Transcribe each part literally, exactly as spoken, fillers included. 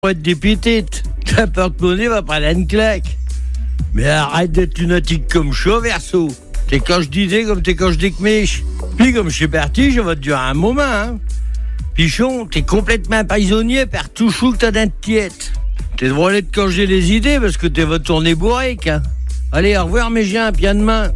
Pour être député, ta porte-monnaie va prendre une claque. Mais arrête d'être lunatique comme chaud, Verseau. T'es quand je disais comme t'es quand je dis que mèche. Puis comme je suis parti, je vais te dire un moment, hein. Pichon, t'es complètement prisonnier par tout chou que t'as dans ta tiette. T'es drôle de quand j'ai les idées parce que t'es votre tournée bourrique, hein. Allez, au revoir mes chiens, puis à demain.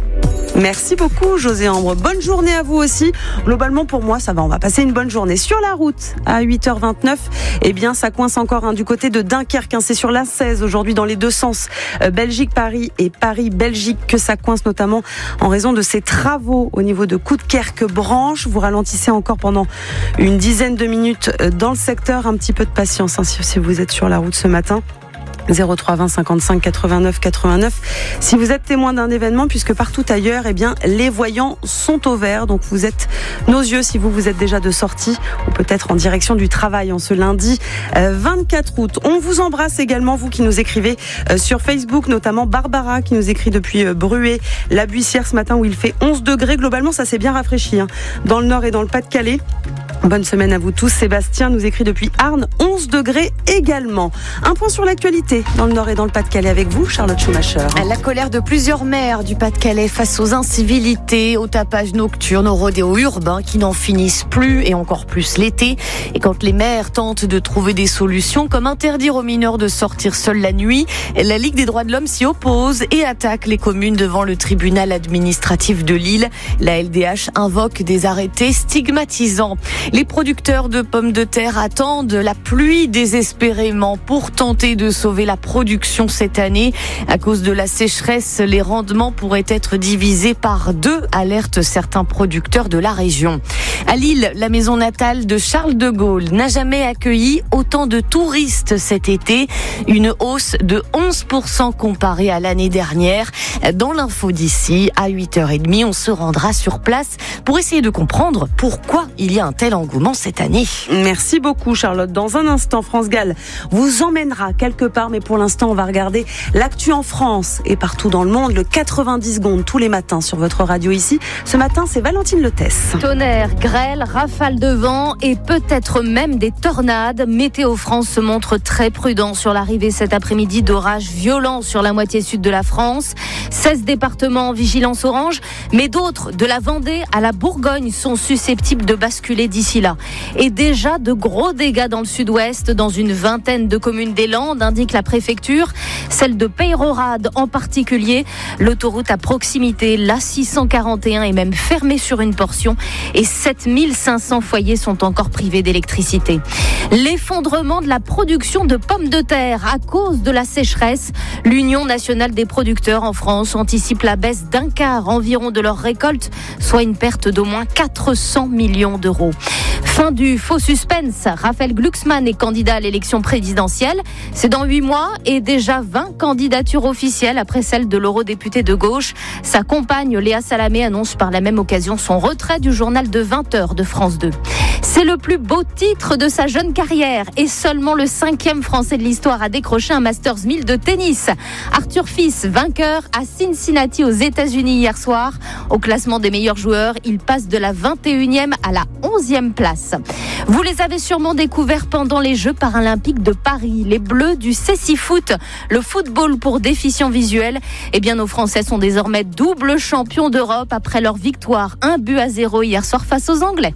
Merci beaucoup José Ambre, bonne journée à vous aussi. Globalement pour moi ça va, on va passer une bonne journée. Sur la route à huit heures vingt-neuf, eh bien ça coince encore hein, du côté de Dunkerque, hein, c'est sur l'A seize aujourd'hui dans les deux sens, euh, Belgique-Paris et Paris-Belgique que ça coince notamment en raison de ces travaux au niveau de Coudekerque-Branche. Vous ralentissez encore pendant une dizaine de minutes dans le secteur, un petit peu de patience hein, si, si vous êtes sur la route ce matin. zéro trois vingt cinquante-cinq quatre-vingt-neuf quatre-vingt-neuf si vous êtes témoin d'un événement, puisque partout ailleurs eh bien, les voyants sont au vert, donc vous êtes nos yeux si vous vous êtes déjà de sortie ou peut-être en direction du travail en ce lundi vingt-quatre août. On vous embrasse également, vous qui nous écrivez sur Facebook, notamment Barbara qui nous écrit depuis Bruay, la Buissière ce matin où il fait onze degrés. Globalement ça s'est bien rafraîchi hein, dans le nord et dans le Pas-de-Calais. Bonne semaine à vous tous. Sébastien nous écrit depuis Arnes, onze degrés également. Un point sur l'actualité dans le Nord et dans le Pas-de-Calais avec vous, Charlotte Schumacher. La colère de plusieurs maires du Pas-de-Calais face aux incivilités, aux tapages nocturnes, aux rodéos urbains qui n'en finissent plus et encore plus l'été. Et quand les maires tentent de trouver des solutions comme interdire aux mineurs de sortir seuls la nuit, la Ligue des droits de l'homme s'y oppose et attaque les communes devant le tribunal administratif de Lille. La L D H invoque des arrêtés stigmatisants. Les producteurs de pommes de terre attendent la pluie désespérément pour tenter de sauver la production cette année. À cause de la sécheresse, les rendements pourraient être divisés par deux, alertent certains producteurs de la région. À Lille, la maison natale de Charles de Gaulle n'a jamais accueilli autant de touristes cet été. Une hausse de onze pour cent comparée à l'année dernière. Dans l'info d'ici, à huit heures trente, on se rendra sur place pour essayer de comprendre pourquoi il y a un tel engouement cette année. Merci beaucoup Charlotte. Dans un instant, France Gall vous emmènera quelque part, mais pour l'instant, on va regarder l'actu en France et partout dans le monde. Le quatre-vingt-dix secondes tous les matins sur votre radio ici. Ce matin, c'est Valentine Letesse. Tonnerre, grêle, rafales de vent et peut-être même des tornades. Météo France se montre très prudent sur l'arrivée cet après-midi d'orages violents sur la moitié sud de la France. seize départements en vigilance orange, mais d'autres, de la Vendée à la Bourgogne, sont susceptibles de basculer d'ici là. Et déjà de gros dégâts dans le sud-ouest, dans une vingtaine de communes des Landes, indique la préfecture, celle de Peyrehorade en particulier. L'autoroute à proximité, l'A six cent quarante et un, est même fermée sur une portion et sept mille cinq cents foyers sont encore privés d'électricité. L'effondrement de la production de pommes de terre à cause de la sécheresse. L'Union nationale des producteurs en France anticipe la baisse d'un quart environ de leur récolte, soit une perte d'au moins quatre cents millions d'euros. Fin du faux suspense. Raphaël Glucksmann est candidat à l'élection présidentielle. C'est dans huit mois et déjà vingt candidatures officielles après celle de l'eurodéputé de gauche. Sa compagne Léa Salamé annonce par la même occasion son retrait du journal de vingt heures de France deux. C'est le plus beau titre de sa jeune carrière et seulement le cinquième Français de l'histoire à décrocher un Masters mille de tennis. Arthur Fils, vainqueur à Cincinnati aux États-Unis hier soir. Au classement des meilleurs joueurs, il passe de la vingt et unième à la onzième place. Vous les avez sûrement découverts pendant les Jeux paralympiques de Paris. Les Bleus du Cécifoot, le football pour déficients visuels. Eh bien, nos Français sont désormais doubles champions d'Europe après leur victoire un but à zéro hier soir face aux Anglais.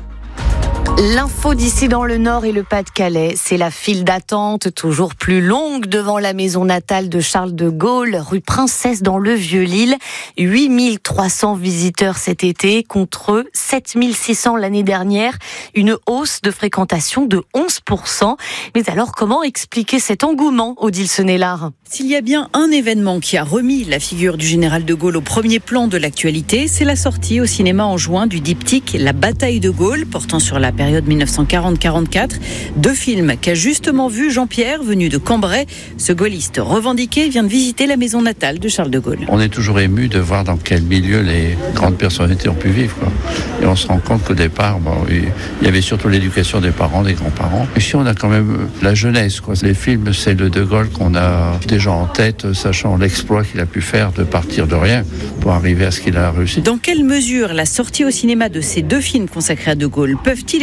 L'info d'ici dans le Nord et le Pas-de-Calais, c'est la file d'attente toujours plus longue devant la maison natale de Charles de Gaulle, rue Princesse dans le Vieux-Lille. huit mille trois cents visiteurs cet été contre sept mille six cents l'année dernière. Une hausse de fréquentation de onze pour cent. Mais alors, comment expliquer cet engouement, Odile Senelard ? S'il y a bien un événement qui a remis la figure du général de Gaulle au premier plan de l'actualité, c'est la sortie au cinéma en juin du diptyque La bataille de Gaulle, portant sur la période dix-neuf cent quarante quarante-quatre. Deux films qu'a justement vu Jean-Pierre, venu de Cambrai. Ce gaulliste revendiqué vient de visiter la maison natale de Charles de Gaulle. On est toujours ému de voir dans quel milieu les grandes personnalités ont pu vivre, quoi. Et on se rend compte qu'au départ, bon, il y avait surtout l'éducation des parents, des grands-parents. Ici, on a quand même la jeunesse, quoi. Les films, c'est le de Gaulle qu'on a déjà en tête, sachant l'exploit qu'il a pu faire de partir de rien pour arriver à ce qu'il a réussi. Dans quelle mesure la sortie au cinéma de ces deux films consacrés à de Gaulle peuvent-ils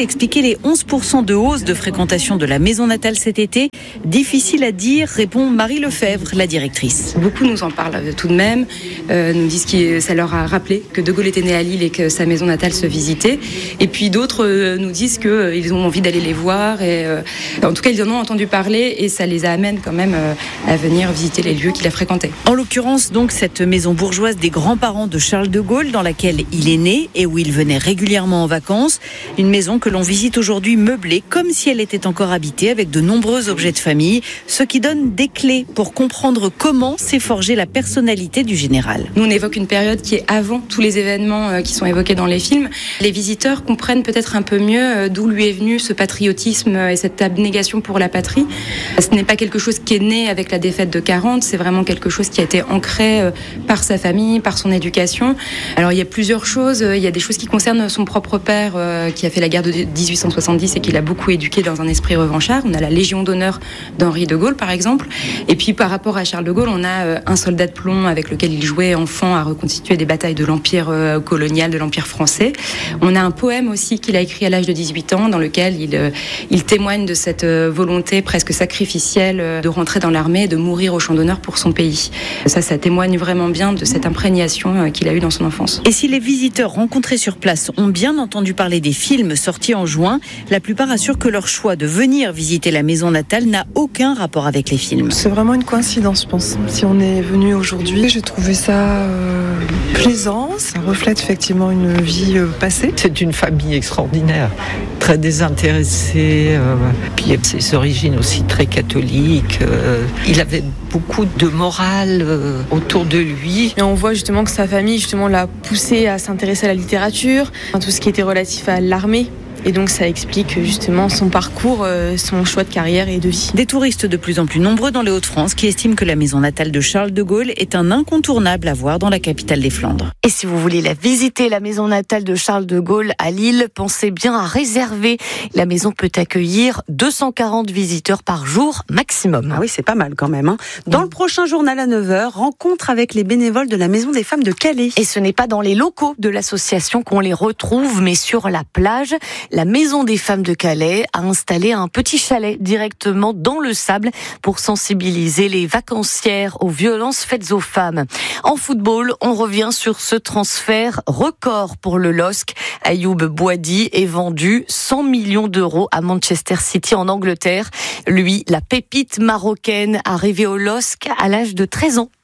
expliquait les onze pour cent de hausse de fréquentation de la maison natale cet été. Difficile à dire, répond Marie Lefebvre, la directrice. Beaucoup nous en parlent tout de même, euh, nous disent que ça leur a rappelé que De Gaulle était né à Lille et que sa maison natale se visitait. Et puis d'autres euh, nous disent qu'ils euh, ont envie d'aller les voir. Et, euh, en tout cas, ils en ont entendu parler et ça les amène quand même euh, à venir visiter les lieux qu'il a fréquentés. En l'occurrence, donc, cette maison bourgeoise des grands-parents de Charles de Gaulle, dans laquelle il est né et où il venait régulièrement en vacances. Une maison que l'on visite aujourd'hui meublée, comme si elle était encore habitée, avec de nombreux objets de famille, ce qui donne des clés pour comprendre comment s'est forgée la personnalité du général. Nous, on évoque une période qui est avant tous les événements qui sont évoqués dans les films. Les visiteurs comprennent peut-être un peu mieux d'où lui est venu ce patriotisme et cette abnégation pour la patrie. Ce n'est pas quelque chose qui est né avec la défaite de quarante, c'est vraiment quelque chose qui a été ancré par sa famille, par son éducation. Alors il y a plusieurs choses, il y a des choses qui concernent son propre père qui a fait la guerre de dix-huit cent soixante-dix et qui l'a beaucoup éduqué dans un esprit revanchard. On a la Légion d'honneur d'Henri de Gaulle par exemple. Et puis par rapport à Charles de Gaulle, on a un soldat de plomb avec lequel il jouait enfant à reconstituer des batailles de l'Empire colonial, de l'Empire français. On a un poème aussi qu'il a écrit à l'âge de dix-huit ans dans lequel il, il témoigne de cette volonté presque sacrificielle de rentrer dans l'armée et de mourir au champ d'honneur pour son pays. Ça, ça témoigne vraiment bien de cette imprégnation qu'il a eue dans son enfance. Et si les visiteurs rencontrés sur place ont bien entendu parler des films sortis en juin, la plupart assurent que leur choix de venir visiter la maison natale n'a aucun rapport avec les films. C'est vraiment une coïncidence, je pense. Si on est venu aujourd'hui, j'ai trouvé ça euh, plaisant. Ça reflète effectivement une vie euh, passée. C'est une famille extraordinaire, très désintéressée. Euh, puis ses origines aussi très catholiques. Euh, il avait beaucoup de morale euh, autour de lui. Et on voit justement que sa famille justement l'a poussé à s'intéresser à la littérature, à tout ce qui était relatif à l'armée. Et donc ça explique justement son parcours, son choix de carrière et de vie. Des touristes de plus en plus nombreux dans les Hauts-de-France qui estiment que la maison natale de Charles de Gaulle est un incontournable à voir dans la capitale des Flandres. Et si vous voulez la visiter, la maison natale de Charles de Gaulle à Lille, pensez bien à réserver. La maison peut accueillir deux cent quarante visiteurs par jour maximum. Ah oui, c'est pas mal quand même. Hein. Dans mmh. le prochain journal à neuf heures, rencontre avec les bénévoles de la Maison des Femmes de Calais. Et ce n'est pas dans les locaux de l'association qu'on les retrouve, mais sur la plage. La Maison des Femmes de Calais a installé un petit chalet directement dans le sable pour sensibiliser les vacancières aux violences faites aux femmes. En football, on revient sur ce transfert record pour le L O S C. Ayoub Boadi est vendu cent millions d'euros à Manchester City en Angleterre. Lui, la pépite marocaine, arrivée au L O S C à l'âge de treize ans.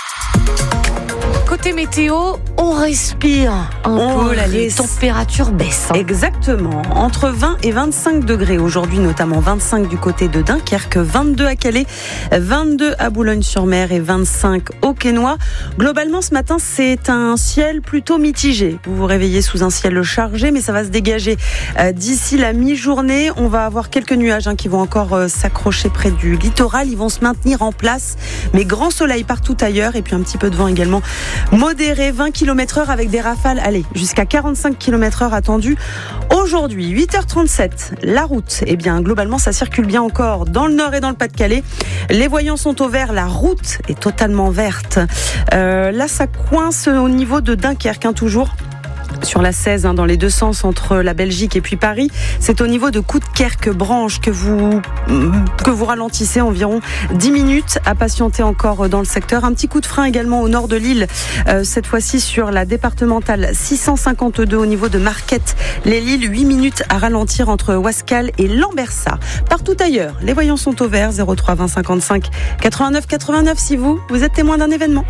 Côté météo, on respire un on peu, là, les res... températures baissent. Hein. Exactement. Entre vingt et vingt-cinq degrés aujourd'hui, notamment vingt-cinq du côté de Dunkerque, vingt-deux à Calais, vingt-deux à Boulogne-sur-Mer et vingt-cinq au Quesnoy. Globalement, ce matin, c'est un ciel plutôt mitigé. Vous vous réveillez sous un ciel chargé, mais ça va se dégager euh, d'ici la mi-journée. On va avoir quelques nuages hein, qui vont encore euh, s'accrocher près du littoral. Ils vont se maintenir en place, mais grand soleil partout ailleurs et puis un petit peu de vent également. Modéré, vingt kilomètres heure avec des rafales, allez, jusqu'à quarante-cinq kilomètres heure attendues. Aujourd'hui, huit heures trente-sept, la route, eh bien, globalement, ça circule bien encore dans le Nord et dans le Pas-de-Calais. Les voyants sont au vert, la route est totalement verte. Euh, là, ça coince au niveau de Dunkerque, hein, toujours. Sur la seize, hein, dans les deux sens entre la Belgique et puis Paris, c'est au niveau de Coudekerque-Branche que vous que vous ralentissez environ dix minutes à patienter encore dans le secteur. Un petit coup de frein également au nord de l'île, euh, cette fois-ci sur la départementale six cent cinquante-deux au niveau de Marquette-les-Lilles, huit minutes à ralentir entre Wascal et Lambersart. Partout ailleurs, les voyants sont au vert, zéro trois vingt cinquante-cinq quatre-vingt-neuf quatre-vingt-neuf si vous, vous êtes témoin d'un événement.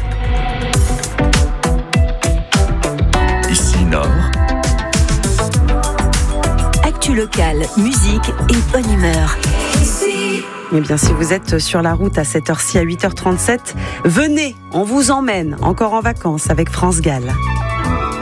Nord. Actu locale, musique et bonne humeur. Eh bien, si vous êtes sur la route à cette heure-ci, à huit heures trente-sept, venez, on vous emmène encore en vacances avec France Gall.